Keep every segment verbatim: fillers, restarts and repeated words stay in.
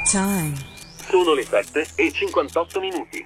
Time. Sono le sette e cinquantotto minuti.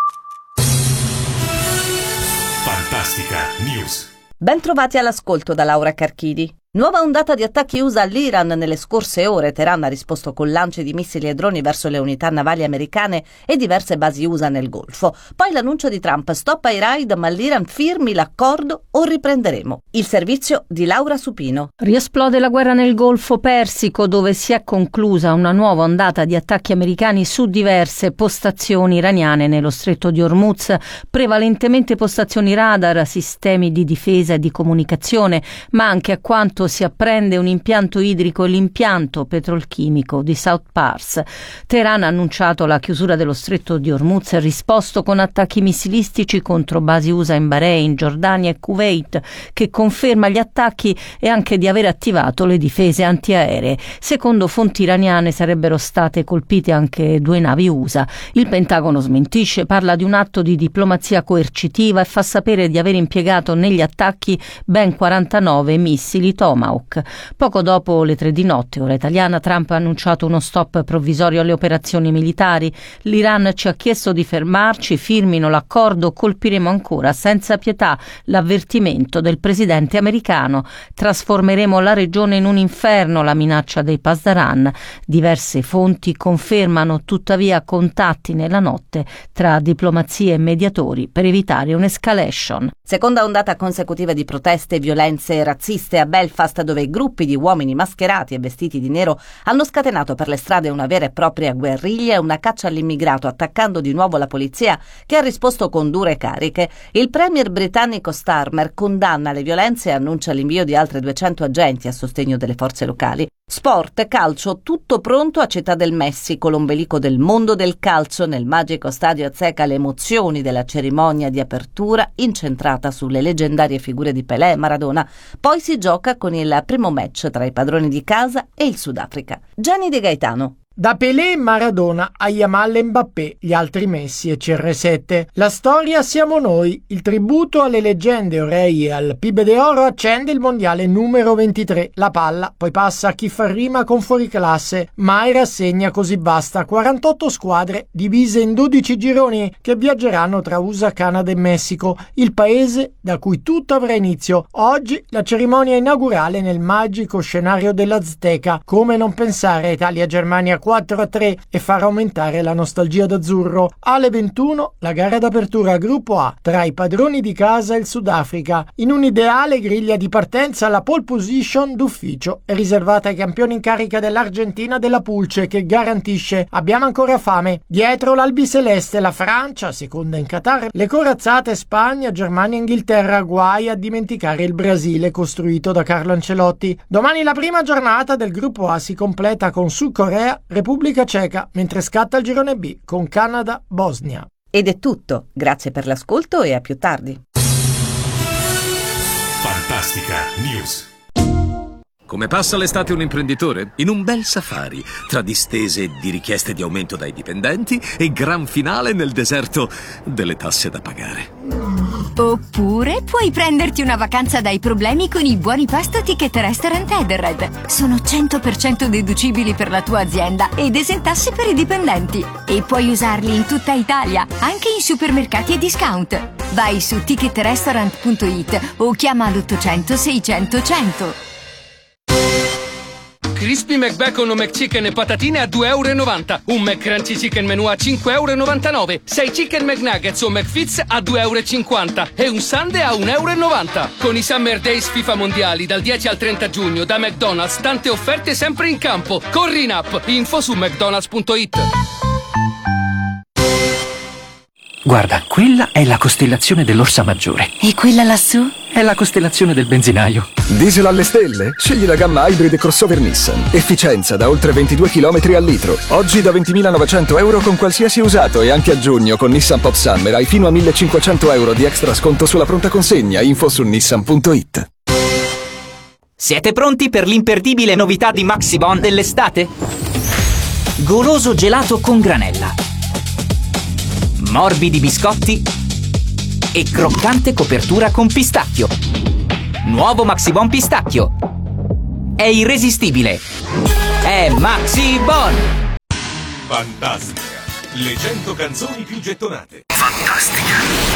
Fantastica News. Ben trovati all'ascolto da Laura Carchidi. Nuova ondata di attacchi U S A all'Iran nelle scorse ore. Teheran ha risposto con lanci di missili e droni verso le unità navali americane e diverse basi U S A nel Golfo. Poi l'annuncio di Trump: stop ai raid, ma l'Iran firmi l'accordo o riprenderemo. Il servizio di Laura Supino. Riesplode la guerra nel Golfo Persico, dove si è conclusa una nuova ondata di attacchi americani su diverse postazioni iraniane nello stretto di Hormuz, prevalentemente postazioni radar, sistemi di difesa e di comunicazione, ma anche, a quanto si apprende, un impianto idrico e l'impianto petrolchimico di South Pars. Teheran ha annunciato la chiusura dello stretto di Hormuz e risposto con attacchi missilistici contro basi U S A in Bahrain, Giordania e Kuwait, che conferma gli attacchi e anche di aver attivato le difese antiaeree. Secondo fonti iraniane sarebbero state colpite anche due navi U S A. Il Pentagono smentisce, parla di un atto di diplomazia coercitiva e fa sapere di aver impiegato negli attacchi ben quarantanove missili Tomahawk. Poco dopo le tre di notte, ora italiana, Trump ha annunciato uno stop provvisorio alle operazioni militari. L'Iran ci ha chiesto di fermarci, firmino l'accordo, colpiremo ancora senza pietà, l'avvertimento del presidente americano. Trasformeremo la regione in un inferno, la minaccia dei Pasdaran. Diverse fonti confermano tuttavia contatti nella notte tra diplomazia e mediatori per evitare un'escalation. Seconda ondata consecutiva di proteste e violenze razziste a Belfast, dove gruppi di uomini mascherati e vestiti di nero hanno scatenato per le strade una vera e propria guerriglia e una caccia all'immigrato, attaccando di nuovo la polizia, che ha risposto con dure cariche. Il premier britannico Starmer condanna le violenze e annuncia l'invio di altre duecento agenti a sostegno delle forze locali. Sport, calcio, tutto pronto a Città del Messico, l'ombelico del mondo del calcio. Nel magico stadio azteca le emozioni della cerimonia di apertura, incentrata sulle leggendarie figure di Pelé e Maradona. Poi si gioca con il primo match tra i padroni di casa e il Sudafrica. Gianni De Gaetano. Da Pelé e Maradona a Yamal e Mbappé, gli altri Messi e C R sette. La storia siamo noi. Il tributo alle leggende orei e al P I B de Oro accende il mondiale numero ventitré. La palla poi passa a chi fa rima con fuoriclasse. Mai rassegna così basta. quarantotto squadre divise in dodici gironi che viaggeranno tra U S A, Canada e Messico, il paese da cui tutto avrà inizio. Oggi la cerimonia inaugurale nel magico scenario dell'Azteca. Come non pensare a Italia-Germania quattro a tre e far aumentare la nostalgia d'azzurro. Alle ventuno la gara d'apertura gruppo A tra i padroni di casa e il Sudafrica. In un'ideale griglia di partenza la pole position d'ufficio è riservata ai campioni in carica dell'Argentina della Pulce, che garantisce abbiamo ancora fame. Dietro l'albiceleste la Francia, seconda in Qatar, le corazzate Spagna, Germania e Inghilterra, guai a dimenticare il Brasile costruito da Carlo Ancelotti. Domani la prima giornata del gruppo A si completa con Sud Corea, Repubblica Ceca, mentre scatta il girone B con Canada, Bosnia. Ed è tutto. Grazie per l'ascolto e a più tardi. Fantastica News. Come passa l'estate un imprenditore? In un bel safari, tra distese di richieste di aumento dai dipendenti e gran finale nel deserto delle tasse da pagare. Oppure puoi prenderti una vacanza dai problemi con i buoni pasto Ticket Restaurant Edenred. Sono cento per cento deducibili per la tua azienda ed esentasse per i dipendenti. E puoi usarli in tutta Italia, anche in supermercati e discount. Vai su ticket restaurant punto it o chiama l'ottocento seicento cento. Crispy McBacon o McChicken e patatine a due e novanta euro. Un McCrunchy Chicken Menù a cinque e novantanove euro. sei Chicken McNuggets o McFits a due e cinquanta euro. E un Sundae a un e novanta euro. Con i Summer Days FIFA Mondiali dal dieci al trenta giugno da McDonald's, tante offerte sempre in campo. Corri in app. Info su mcdonalds punto it. Guarda, quella è la costellazione dell'Orsa Maggiore. E quella lassù? È la costellazione del benzinaio. Diesel alle stelle? Scegli la gamma Hybrid e crossover Nissan. Efficienza da oltre ventidue chilometri al litro. Oggi da ventimilanovecento euro con qualsiasi usato, e anche a giugno con Nissan Pop Summer hai fino a millecinquecento euro di extra sconto sulla pronta consegna. Info su nissan punto it. Siete pronti per l'imperdibile novità di Maxibon dell'estate? Goloso gelato con granella, morbidi biscotti e croccante copertura con pistacchio. Nuovo Maxibon pistacchio. È irresistibile. È Maxibon! Fantastica. Le cento canzoni più gettonate. Fantastica.